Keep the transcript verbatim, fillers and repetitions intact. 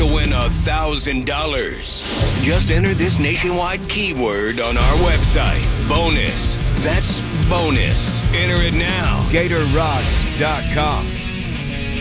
to win one thousand dollars. Just enter this nationwide keyword on our website. Bonus. That's bonus. Enter it now. Gator Rocks dot com.